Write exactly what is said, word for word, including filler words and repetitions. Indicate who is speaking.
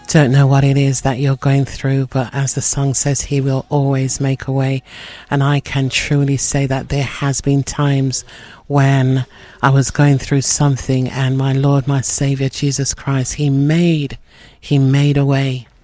Speaker 1: Don't know what it is that you're going through, but as the song says, he will always make a way. And I can truly say that there has been times when I was going through something, and my Lord, my Savior, Jesus Christ, he made, he made a way.